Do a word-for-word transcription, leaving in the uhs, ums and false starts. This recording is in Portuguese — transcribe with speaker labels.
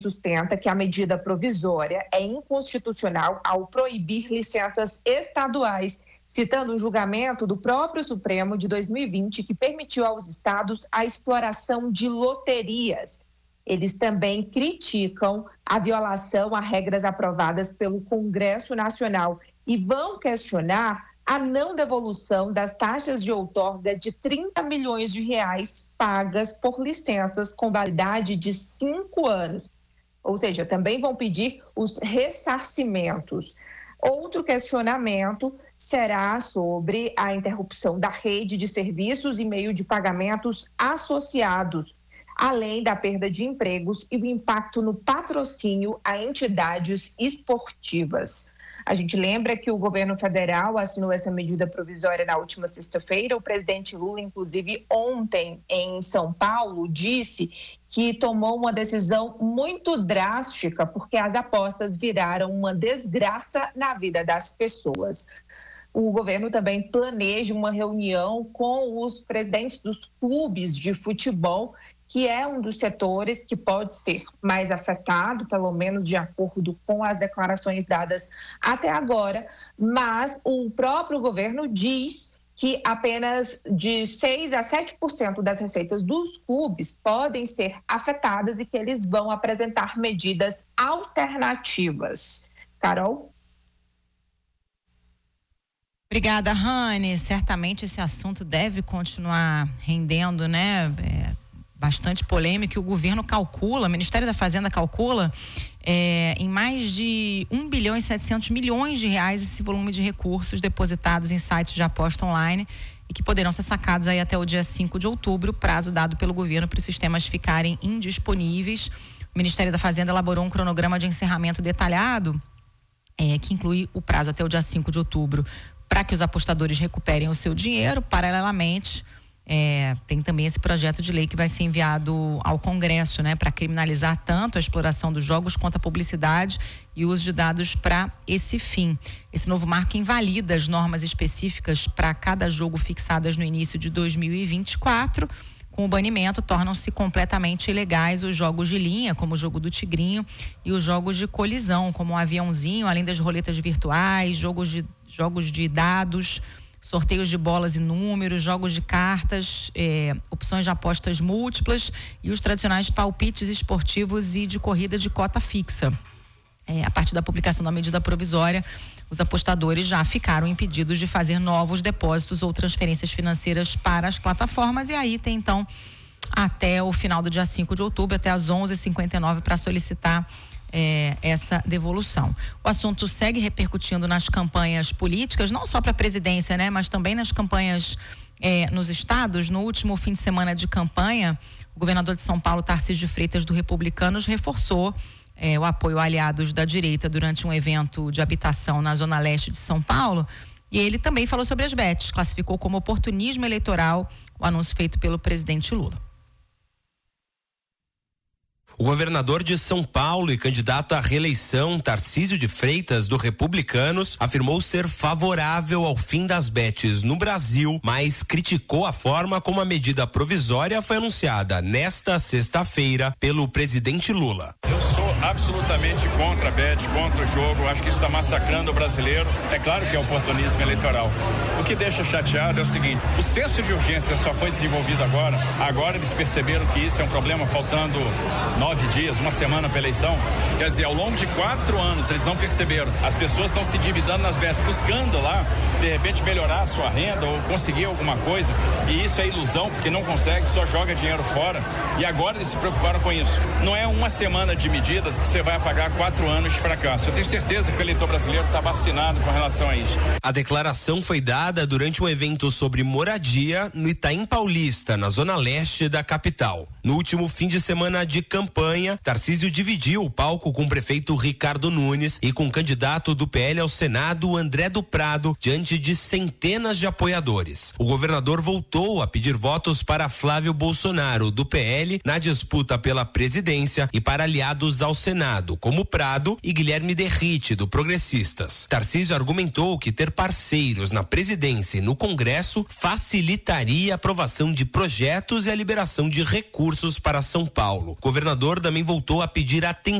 Speaker 1: sustenta que a medida provisória é inconstitucional ao proibir licenças estaduais, citando um julgamento do próprio Supremo de dois mil e vinte que permitiu aos estados a exploração de loterias. Eles também criticam a violação a regras aprovadas pelo Congresso Nacional e vão questionar a não devolução das taxas de outorga de trinta milhões de reais pagas por licenças com validade de cinco anos. Ou seja, também vão pedir os ressarcimentos. Outro questionamento será sobre a interrupção da rede de serviços e meio de pagamentos associados, além da perda de empregos e o impacto no patrocínio a entidades esportivas. A gente lembra que o governo federal assinou essa medida provisória na última sexta-feira. O presidente Lula, inclusive, ontem em São Paulo, disse que tomou uma decisão muito drástica porque as apostas viraram uma desgraça na vida das pessoas. O governo também planeja uma reunião com os presidentes dos clubes de futebol, que é um dos setores que pode ser mais afetado, pelo menos de acordo com as declarações dadas até agora, mas o próprio governo diz que apenas de seis a sete por cento das receitas dos clubes podem ser afetadas e que eles vão apresentar medidas alternativas. Carol?
Speaker 2: Obrigada, Rani. Certamente esse assunto deve continuar rendendo, né? É... bastante polêmico. O governo calcula, o Ministério da Fazenda calcula é, em mais de um bilhão e setecentos milhões de reais esse volume de recursos depositados em sites de aposta online e que poderão ser sacados aí até o dia cinco de outubro, prazo dado pelo governo para os sistemas ficarem indisponíveis. O Ministério da Fazenda elaborou um cronograma de encerramento detalhado é, que inclui o prazo até o dia cinco de outubro para que os apostadores recuperem o seu dinheiro. Paralelamente, É, tem também esse projeto de lei que vai ser enviado ao Congresso, né, para criminalizar tanto a exploração dos jogos quanto a publicidade e o uso de dados para esse fim. Esse novo marco invalida as normas específicas para cada jogo fixadas no início de dois mil e vinte e quatro. Com o banimento, tornam-se completamente ilegais os jogos de linha, como o jogo do Tigrinho, e os jogos de colisão, como o aviãozinho, além das roletas virtuais, jogos de, jogos de dados, sorteios de bolas e números, jogos de cartas, eh, opções de apostas múltiplas e os tradicionais palpites esportivos e de corrida de cota fixa. Eh, a partir da publicação da medida provisória, os apostadores já ficaram impedidos de fazer novos depósitos ou transferências financeiras para as plataformas, e aí tem então até o final do dia cinco de outubro, até às onze e cinquenta e nove, para solicitar É, essa devolução. O assunto segue repercutindo nas campanhas políticas, não só para a presidência, né, mas também nas campanhas é, nos estados. No último fim de semana de campanha, o governador de São Paulo, Tarcísio de Freitas, do Republicanos, reforçou é, o apoio a aliados da direita durante um evento de habitação na zona leste de São Paulo. E ele também falou sobre as bets, classificou como oportunismo eleitoral o anúncio feito pelo presidente Lula.
Speaker 3: O governador de São Paulo e candidato à reeleição, Tarcísio de Freitas, do Republicanos, afirmou ser favorável ao fim das bets no Brasil, mas criticou a forma como a medida provisória foi anunciada nesta sexta-feira pelo presidente Lula.
Speaker 4: Eu sou absolutamente contra a bet, contra o jogo, acho que isso está massacrando o brasileiro. É claro que é oportunismo eleitoral. O que deixa chateado é o seguinte: o senso de urgência só foi desenvolvido agora, agora eles perceberam que isso é um problema, faltando nove dias, uma semana para a eleição. Quer dizer, ao longo de quatro anos eles não perceberam. As pessoas estão se endividando nas bets, buscando lá, de repente, melhorar a sua renda ou conseguir alguma coisa, e isso é ilusão, porque não consegue, só joga dinheiro fora, e agora eles se preocuparam com isso. Não é uma semana de medidas que você vai apagar quatro anos de fracasso. Eu tenho certeza que o eleitor brasileiro está vacinado com relação a isso.
Speaker 3: A declaração foi dada durante um evento sobre moradia no Itaim Paulista, na zona leste da capital. No último fim de semana de campanha, Tarcísio dividiu o palco com o prefeito Ricardo Nunes e com o candidato do P L ao Senado, André do Prado, diante de centenas de apoiadores. O governador voltou a pedir votos para Flávio Bolsonaro, do P L, na disputa pela presidência, e para aliados ao Senado, como Prado e Guilherme Derrite, do Progressistas. Tarcísio argumentou que ter parceiros na presidência e no Congresso facilitaria a aprovação de projetos e a liberação de recursos para São Paulo. O governador também voltou a pedir atenção